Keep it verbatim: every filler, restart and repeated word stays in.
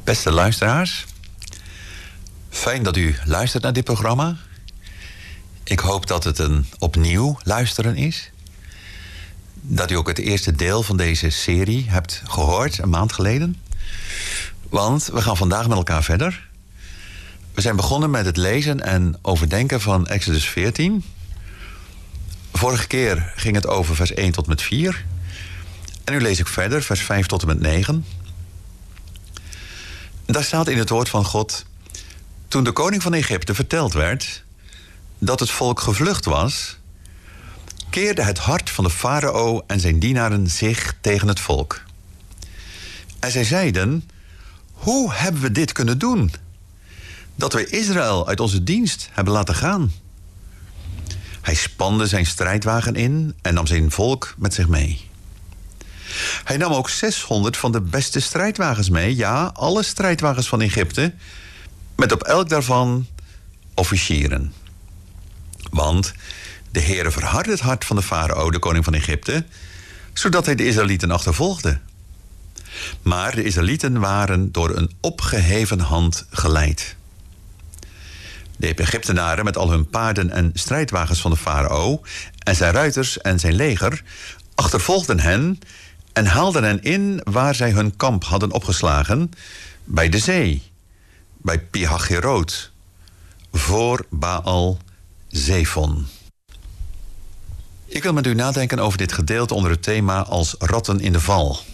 Beste luisteraars, fijn dat u luistert naar dit programma. Ik hoop dat het een opnieuw luisteren is. Dat u ook het eerste deel van deze serie hebt gehoord, een maand geleden. Want we gaan vandaag met elkaar verder. We zijn begonnen met het lezen en overdenken van Exodus veertien. Vorige keer ging het over vers één tot en met vier. En nu lees ik verder, vers vijf tot en met negen. Daar staat in het woord van God: toen de koning van Egypte verteld werd dat het volk gevlucht was, keerde het hart van de farao en zijn dienaren zich tegen het volk. En zij zeiden: hoe hebben we dit kunnen doen, dat wij Israël uit onze dienst hebben laten gaan? Hij spande zijn strijdwagen in en nam zijn volk met zich mee. Hij nam ook zeshonderd van de beste strijdwagens mee, ja, alle strijdwagens van Egypte, met op elk daarvan officieren. Want de Heere verhardde het hart van de farao, de koning van Egypte, zodat hij de Israëlieten achtervolgde. Maar de Israëlieten waren door een opgeheven hand geleid. De Egyptenaren met al hun paarden en strijdwagens van de farao en zijn ruiters en zijn leger achtervolgden hen en haalden hen in waar zij hun kamp hadden opgeslagen, bij de zee, bij Pi-hahiroth, voor Baal-Zephon. Ik wil met u nadenken over dit gedeelte onder het thema als ratten in de val.